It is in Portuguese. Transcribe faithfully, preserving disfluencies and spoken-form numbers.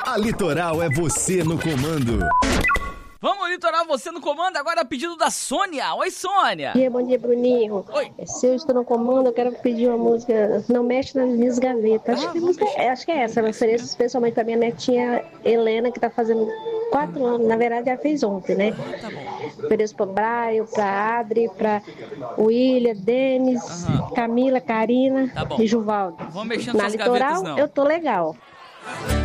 A Litoral é você no comando. Vamos, Litoral, você no comando, agora a pedido da Sônia. Oi, Sônia. Bom dia, bom dia, Bruninho. Oi. Se eu estou no comando, eu quero pedir uma música Não Mexe nas Minhas Gavetas. Acho, Ah, que, música, é, acho que é essa. Eu ofereço especialmente para minha netinha Helena, que está fazendo quatro anos. Na verdade, já fez ontem, né? Tá bom. Ofereço para Braio, para Adri, para William, Denis, Aham. Camila, Karina Tá bom. e Juvaldo. Vamos mexendo Na suas Litoral, gavetas, não. eu tô legal.